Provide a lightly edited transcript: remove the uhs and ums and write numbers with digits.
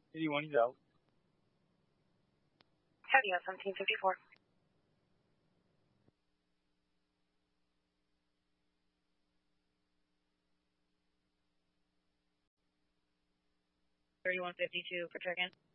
81, he's out. Heavy on 1754. 3152 for check-in.